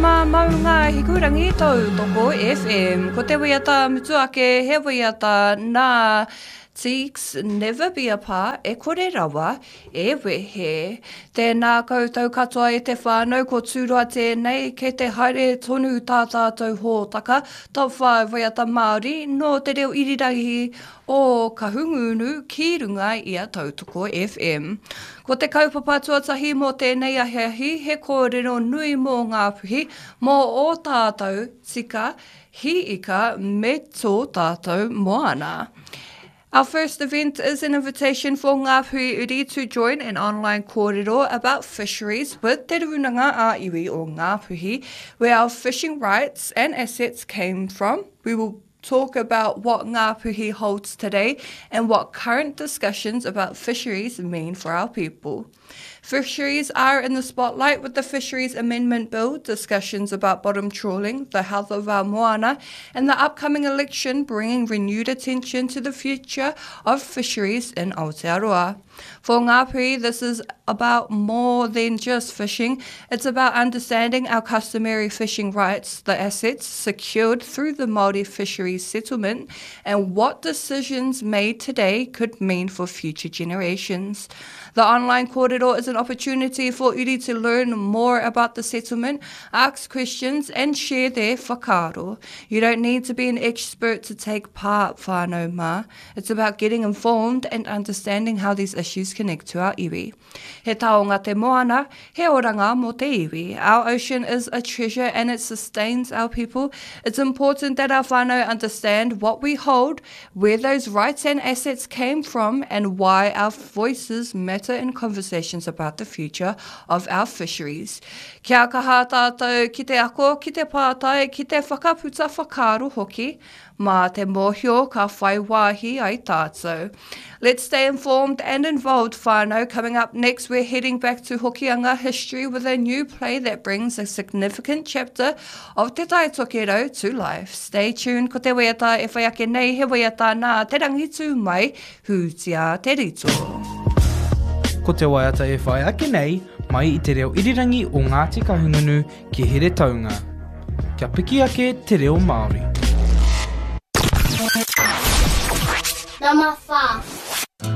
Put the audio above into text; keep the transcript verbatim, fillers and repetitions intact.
mā maunga hikurangi tau toko F M. Ko te waiata mutuake he waiata nā Seeks never be apart, e kore rawa, e wehe. Tēnā koutou katoa e te whānau, ko tūroa tēnei, ke te haere tonu tā tātou hōtaka, top five waiata Māori, no te reo irirangi o ka hungunu ki runga i a tautoko F M. Ko te kaupapa tuatahi mō tēnei ahiahi, he kōrero nui mō ngā puhi, mō o tātou tika, hi ika me tō tātou moana. Our first event is an invitation for Ngāpuhi Uri to join an online kōrero about fisheries with Te Runanga a iwi o Ngāpuhi, where our fishing rights and assets came from. We will talk about what Ngāpuhi holds today and what current discussions about fisheries mean for our people. Fisheries are in the spotlight with the Fisheries Amendment Bill, discussions about bottom trawling, the health of our moana, and the upcoming election bringing renewed attention to the future of fisheries in Aotearoa. For Ngāpuhi, this is about more than just fishing. It's about understanding our customary fishing rights, the assets secured through the Māori fisheries settlement, and what decisions made today could mean for future generations. The online kōrero is an opportunity for Uri to learn more about the settlement, ask questions and share their whakaaro. You don't need to be an expert to take part, whānau mā. It's about getting informed and understanding how these issues connect to our iwi. He taonga te moana, he oranga mō te iwi. Our ocean is a treasure and it sustains our people. It's important that our whānau understand what we hold, where those rights and assets came from, and why our voices matter in conversations about the future of our fisheries. Kia kaha tātou ki te ako, ki te pātai, ki te whakaputa whakaaro hoki, mā te mōhio ka whai wāhi ai tātou. Let's stay informed and involved, whānau. Coming up next, we're heading back to Hokianga history with a new play that brings a significant chapter of Te Tai Tokero to life. Stay tuned, ko te waiata e whai ake nei, he waiata nā te rangitu mai, hūtia te rito. Ko te waiata e whai ake nei, mai i te reo irirangi o Ngāti Kahungunu ki here taunga. Kia piki ake te reo Māori. Number five.